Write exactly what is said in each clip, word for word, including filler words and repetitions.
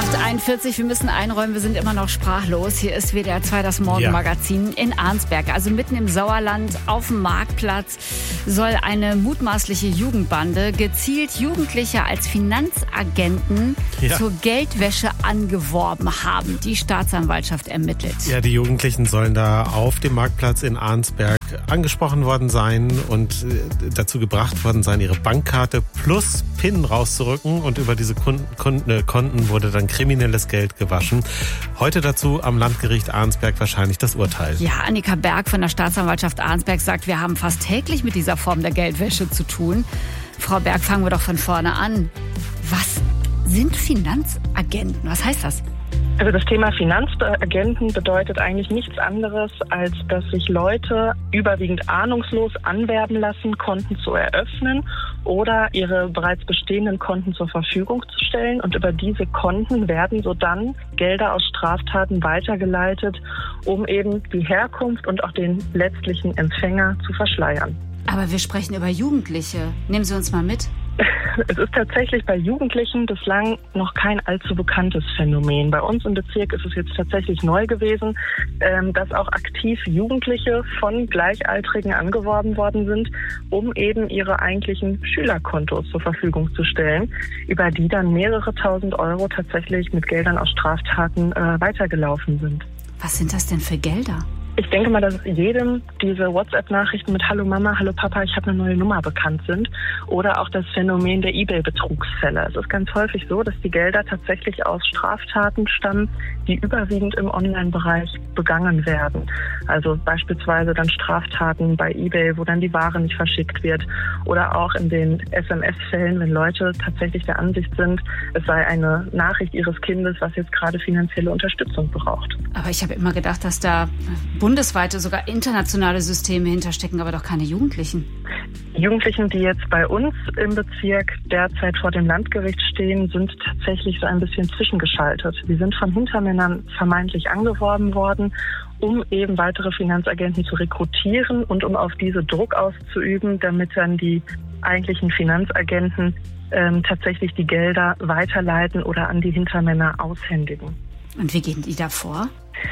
acht einundvierzig, wir müssen einräumen, wir sind immer noch sprachlos. Hier ist W D R zwei das Morgenmagazin ja. in Arnsberg, also mitten im Sauerland auf dem Marktplatz soll eine mutmaßliche Jugendbande gezielt Jugendliche als Finanzagenten ja. zur Geldwäsche angeworben haben. Die Staatsanwaltschaft ermittelt. Ja, die Jugendlichen sollen da auf dem Marktplatz in Arnsberg angesprochen worden sein und dazu gebracht worden sein, ihre Bankkarte plus PIN rauszurücken, und über diese Kunden, Kunden, Konten wurde dann kriminelles Geld gewaschen. Heute dazu am Landgericht Arnsberg wahrscheinlich das Urteil. Ja, Annika Berg von der Staatsanwaltschaft Arnsberg sagt, wir haben fast täglich mit dieser Form der Geldwäsche zu tun. Frau Berg, fangen wir doch von vorne an. Was sind Finanzagenten? Was heißt das? Also das Thema Finanzagenten bedeutet eigentlich nichts anderes, als dass sich Leute überwiegend ahnungslos anwerben lassen, Konten zu eröffnen oder ihre bereits bestehenden Konten zur Verfügung zu stellen. Und über diese Konten werden so dann Gelder aus Straftaten weitergeleitet, um eben die Herkunft und auch den letztlichen Empfänger zu verschleiern. Aber wir sprechen über Jugendliche. Nehmen Sie uns mal mit. Es ist tatsächlich bei Jugendlichen bislang noch kein allzu bekanntes Phänomen. Bei uns im Bezirk ist es jetzt tatsächlich neu gewesen, dass auch aktiv Jugendliche von Gleichaltrigen angeworben worden sind, um eben ihre eigentlichen Schülerkontos zur Verfügung zu stellen, über die dann mehrere tausend Euro tatsächlich mit Geldern aus Straftaten weitergelaufen sind. Was sind das denn für Gelder? Ich denke mal, dass jedem diese WhatsApp-Nachrichten mit Hallo Mama, Hallo Papa, ich habe eine neue Nummer bekannt sind. Oder auch das Phänomen der eBay-Betrugsfälle. Es ist ganz häufig so, dass die Gelder tatsächlich aus Straftaten stammen, die überwiegend im Online-Bereich begangen werden. Also beispielsweise dann Straftaten bei eBay, wo dann die Ware nicht verschickt wird. Oder auch in den S M S-Fällen, wenn Leute tatsächlich der Ansicht sind, es sei eine Nachricht ihres Kindes, was jetzt gerade finanzielle Unterstützung braucht. Aber ich habe immer gedacht, dass da bundesweite, sogar internationale Systeme hinterstecken, aber doch keine Jugendlichen. Jugendlichen, die jetzt bei uns im Bezirk derzeit vor dem Landgericht stehen, sind tatsächlich so ein bisschen zwischengeschaltet. Sie sind von Hintermännern vermeintlich angeworben worden, um eben weitere Finanzagenten zu rekrutieren und um auf diese Druck auszuüben, damit dann die eigentlichen Finanzagenten ähm, tatsächlich die Gelder weiterleiten oder an die Hintermänner aushändigen. Und wie gehen die da vor?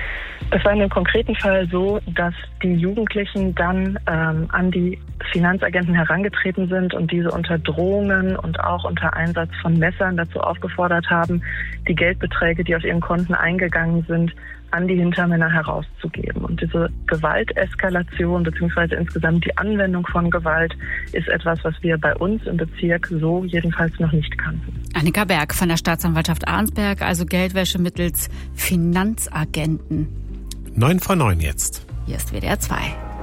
Es war in dem konkreten Fall so, dass die Jugendlichen dann ähm, an die Finanzagenten herangetreten sind und diese unter Drohungen und auch unter Einsatz von Messern dazu aufgefordert haben, die Geldbeträge, die auf ihren Konten eingegangen sind, an die Hintermänner herauszugeben. Und diese Gewalteskalation bzw. insgesamt die Anwendung von Gewalt ist etwas, was wir bei uns im Bezirk so jedenfalls noch nicht kannten. Annika Berg von der Staatsanwaltschaft Arnsberg, also Geldwäsche mittels Finanzagenten. Neun vor neun jetzt. Hier ist W D R zwei.